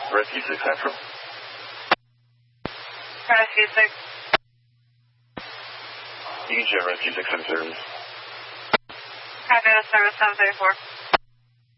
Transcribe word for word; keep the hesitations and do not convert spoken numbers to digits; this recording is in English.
Rescue six Central. Rescue six. You can share Rescue six in service. Copy, service seven thirty-four.